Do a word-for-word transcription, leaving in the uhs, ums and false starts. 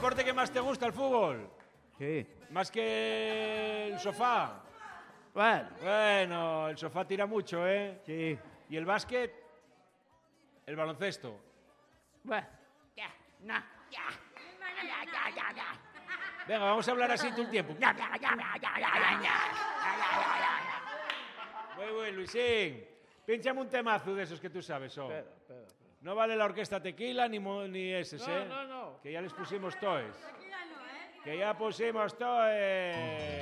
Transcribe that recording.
deporte que más te gusta, el fútbol? Sí. ¿Más que el sofá? Bueno. Bueno, el sofá tira mucho, ¿eh? Sí. ¿Y el básquet? ¿El baloncesto? Bueno. Ya, no, ya. Ya, ya, ya, ya. Venga, vamos a hablar así todo el tiempo. Ya, ya, ya, ya, ya, ya, ya. Muy bien, Luisín. Pínchame un temazo de esos que tú sabes, oh. Espera, espera, espera. No vale la orquesta Tequila ni, mo- ni esos, No, ¿eh? no, no. Que ya les pusimos toes. Que ya pusimos toes.